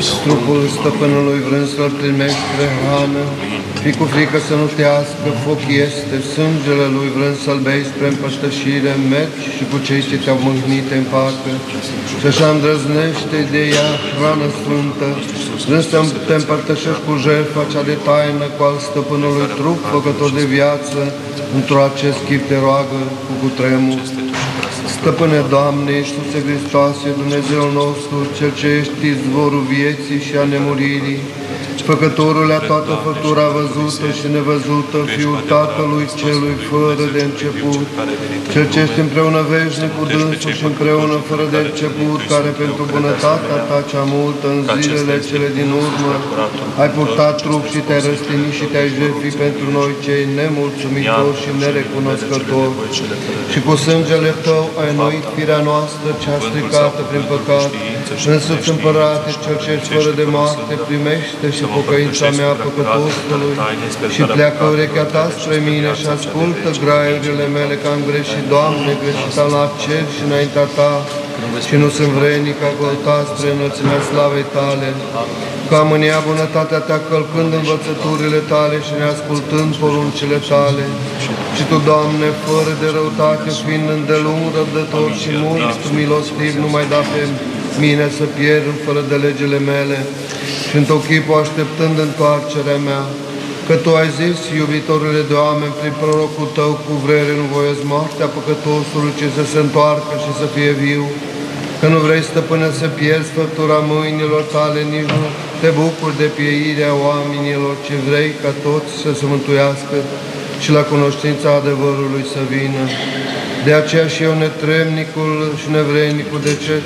Trupul stăpânului vrând să-l primești spre hrană, fii cu frică să nu te ască, foc este, sângele lui vrând să-l bei spre împărtășire, mergi și cu cei ce te-au mâhnit în pacă. Și așa îndrăznește de ea hrană sfântă, vrând să te împărtășești cu jertfa cea de taină, cu al stăpânului trup, făcător de viață, într-o acest chip te roagă cu cutremur. Stăpâne, Doamne, Iisuse Hristoase, Dumnezeul nostru, Cel ce ești izvorul vieții și a nemuririi, Făcătorul a toată făptura văzută și nevăzută, Fiul Tatălui Celui fără de început, Cel ce ești împreună veșnic cu dânsul și împreună fără de început, care pentru bunătatea Ta cea multă în zilele cele din urmă ai purtat trup și te-ai răstignit și te-ai jertfit pentru noi cei nemulțumitori și nerecunoscători. Și cu sângele Tău ai înnoit firea noastră cea stricată prin păcat. Însuți, Împărate, Cel ce ești fără de moarte, primește și pocăința mea păcătosului și pleacă urechea Ta spre mine și ascultă graiurile mele că am greșit, Doamne, greșit am la cer și înaintea Ta și nu sunt vrednic a căuta spre înălțimea slavei Tale. Că am în ea bunătatea Ta, călcând învățăturile Tale și neascultând poruncile Tale. Și Tu, Doamne, fără de răutate, fiind îndelung răbdător și mult milostiv, nu mai da pe mine să pierd fără de legile mele și într-o chipă așteptând întoarcerea mea. Că Tu ai zis, iubitorule de oameni, prin prorocul Tău, cu vrere nu voiesc moartea păcătosului, ci să se întoarcă și să fie viu. Că nu vrei, Stăpâne, să pierzi făptura mâinilor Tale, nici nu te bucuri de pieirea oamenilor, ci vrei ca toți să se mântuiască și la cunoștința adevărului să vină. De aceea și eu, netremnicul și nevrednicul,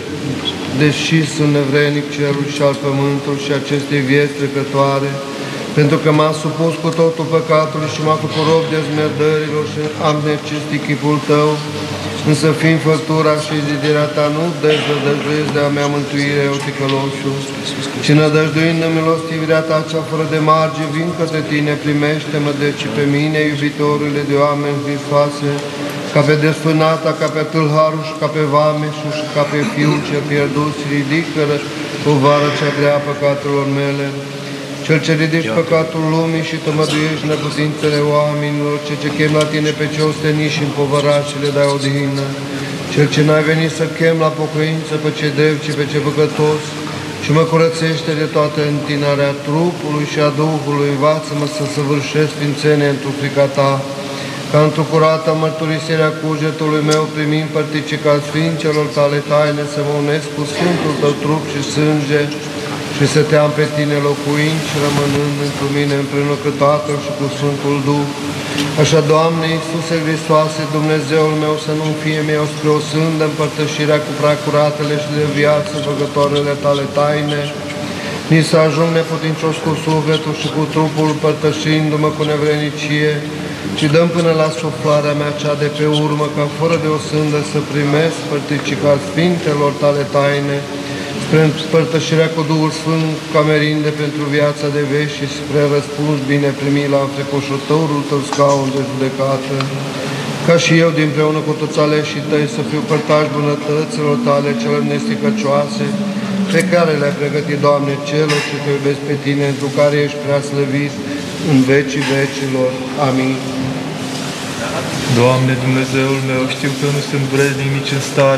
deși sunt nevrednic cerul și al pământului și acestei vieți trecătoare, pentru că m-am supus cu totul păcatului și m-am făcut rob de smerdărilor și am necestit chipul Tău, însă fiind făptura și zidirea Ta, nu deznădăjduiesc de a mea mântuire, eu ticăloșul, ci nădăjduind în milostivirea Ta cea fără de margine, vin către Tine, primește-mă deci pe mine, iubitorile de oameni Hristoase, ca pe desfânata, ca pe tâlharul și ca pe vameșul și ca pe fiul ce pierdut și ridică povara cea grea a păcatelor mele. Cel ce ridici păcatul lumii și tămăduiești neputințele oamenilor, Cel ce chem la Tine pe cei osteniți și împovărați și le dai odihnă, Cel ce n-ai venit să chem la pocăință pe cei drept, ci pe cei păcătoși, și mă curățește de toată întinarea trupului și a Duhului, învață-mă să săvârșesc sfințenie într-o frica Ta, ca într-o curată mărturisirea cugetului meu, primind părticica Sfinților Tale taine, să mă unesc cu Sfântul Tău trup și sânge și să Te am pe Tine locuind și rămânând într-o mine împreună cu Tatăl și cu Sfântul Duh. Așa, Doamne Iisuse Hristoase, Dumnezeul meu, să nu-mi fie mie spre o sândă împărtășirea cu preacuratele și de viață făcătoarele Tale taine, ni să ajung neputincios cu sufletul și cu trupul, părtășindu-mă cu nevrenicie, și dăm până la suflarea mea cea de pe urmă, ca fără de o sândă să primesc părticica Sfintelor Tale taine, spre împărtășirea cu Duhul Sfânt, ca merinde pentru viața de veci și spre răspuns bine primit la înfricoșătorul Tău scaun de judecată, ca și eu, dinpreună cu toți aleșii Tăi, să fiu părtaș bunătăților Tale celor nesticăcioase, pe care le-ai pregătit, Doamne, celor ce Te iubesc pe Tine, întru care ești prea slăvit în vecii vecilor. Amin. Doamne, Dumnezeul meu, știu că nu sunt vrednic nici în stare